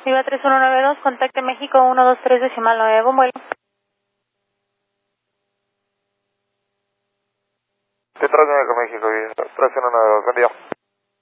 Viva 3192, contacte México 123 decimal 9, buen vuelo. Central de México, 3192, buen día.